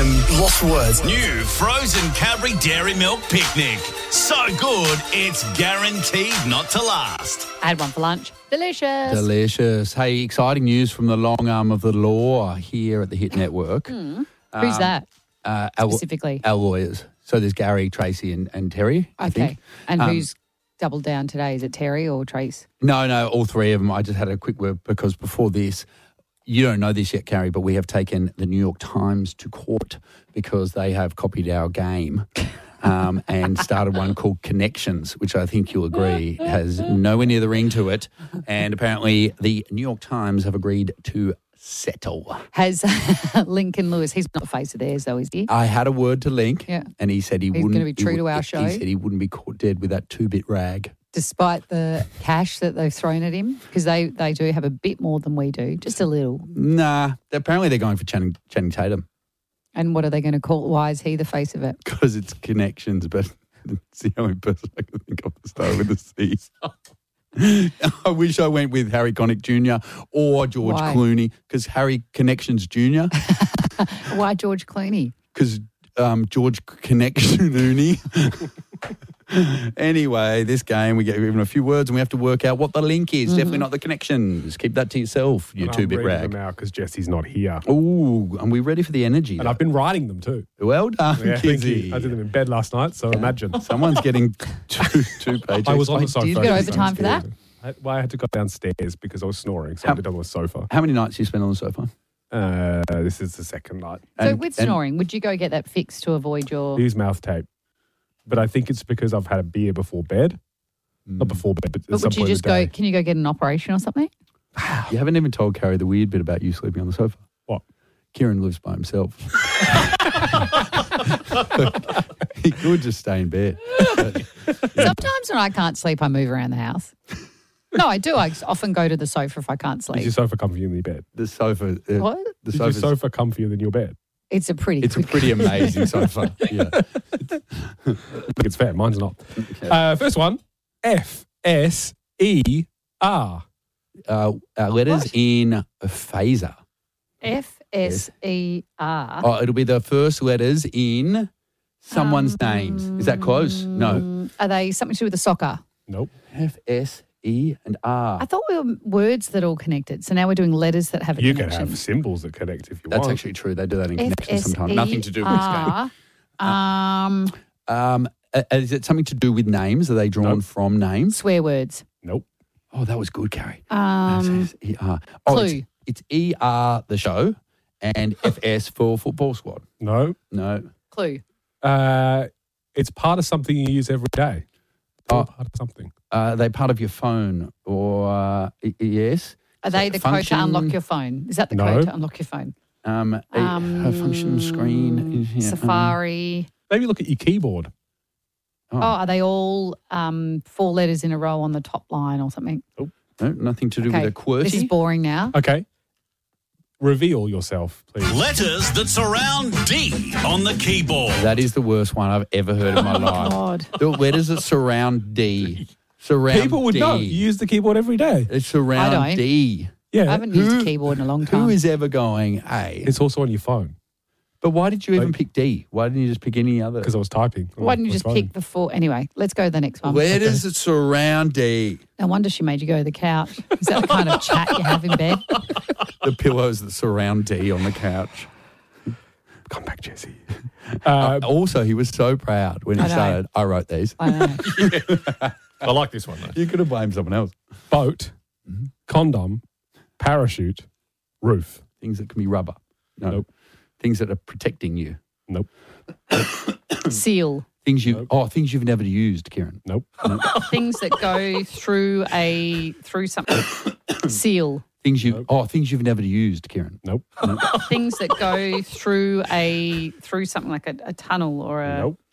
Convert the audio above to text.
Lost for words. New frozen Cadbury Dairy Milk Picnic. So good, it's guaranteed not to last. I had one for lunch. Delicious. Delicious. Hey, exciting news from the long arm of the law here at the Hit Network. Who's that specifically? Our lawyers. So there's Gary, Tracy and Terry, I think. And who's doubled down today? Is it Terry or Trace? No, all three of them. I just had a quick word because before this, you don't know this yet, Carrie, but we have taken the New York Times to court because they have copied our game and started one called Connections, which I think you'll agree has nowhere near the ring to it. And apparently the New York Times have agreed to settle. Has Lincoln Lewis, he's not the face of theirs though, is he? I had a word to Link Yeah. and he said he's going to be true to our show. He said he wouldn't be caught dead with that 2-bit rag. Despite the cash that they've thrown at him, because they do have a bit more than we do, just a little. Nah, apparently they're going for Channing Tatum. And what are they going to call it? Why is he the face of it? Because it's Connections, but it's the only person I can think of to start with a C. I wish I went with Harry Connick Jr. or George Clooney, because Harry Connections Jr. Why George Clooney? Because George Connection. Anyway, this game, we get given a few words and we have to work out what the link is. Definitely not the connections. Keep that to yourself, you 2-bit rag. I'm reading them out because Jesse's not here. Ooh, and we ready for the energy? And I've been writing them too. Well done, Yeah, thank Kizzy. you. I did them in bed last night, so imagine. Someone's getting two pages. I was on the sofa. Did you get overtime for that? I had to go downstairs because I was snoring, so I did it on the sofa. How many nights do you spend on the sofa? This is the second night. So with snoring, would you go get that fixed to avoid your... Use mouth tape. But I think it's because I've had a beer before bed. Not before bed, but at some would you point just in the day. can you go get an operation or something? You haven't even told Carrie the weird bit about you sleeping on the sofa. What? Kieran lives by himself. He could just stay in bed. Sometimes when I can't sleep, I move around the house. No, I do. I often go to the sofa if I can't sleep. Is your sofa comfier than your bed? The sofa. What? The Is your sofa comfier than your bed? It's a pretty amazing sofa. Yeah. I think it's fair. Mine's not. Okay. First one, F-S-E-R. Letters in a phaser. F-S-E-R. Oh, it'll be the first letters in someone's names. Is that close? No. Are they something to do with the soccer? Nope. F-S-E and R. I thought we were words that all connected. So now we're doing letters that have a You connection. can have symbols that connect if you That's want. actually true. They do that in connections sometimes. Nothing to do with this game. Is it something to do with names? Are they drawn from names? Swear words. Nope. Oh, that was good, Carrie. Clue. It's ER, the show, and FS for football squad. No. Clue. It's part of something you use every day. Part of something. Are they part of your phone or yes? Are they the code to unlock your phone? Is that the code to unlock your phone? A function screen. Safari. Maybe look at your keyboard. Oh, are they all 4 letters in a row on the top line or something? Oh. No, nothing to do with a QWERTY. This is boring now. Okay. Reveal yourself, please. Letters that surround D on the keyboard. That is the worst one I've ever heard in my life. God. The letters that surround D. People would know. You use the keyboard every day. It's surround I don't. D. Yeah. I haven't used a keyboard in a long time. Who is ever going, hey? It's also on your phone. But why did you even pick D? Why didn't you just pick any other? Because I was typing. Why didn't you just pick the 4? Anyway, let's go to the next one. Letters that surround D. No wonder she made you go to the couch. Is that the kind of chat you have in bed? The pillows that surround D on the couch. Come back, Jesse. Also, he was so proud when he started. I wrote these. I know. I like this one, though. You could have blamed someone else. Boat, condom, parachute, roof. Things that can be rubber. No. Nope. Things that are protecting you. Nope. Seal. Things you've never used, Kieran. Nope. Things that go through something. Seal. Things you've never used, Kieran. Nope. Things that go through something like a tunnel or a. Nope.